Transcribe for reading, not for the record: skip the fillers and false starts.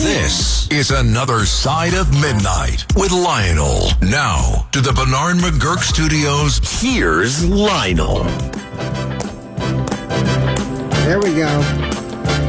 This is Another Side of Midnight with Lionel. Now, to the Bernard McGurk Studios, here's Lionel. There we go.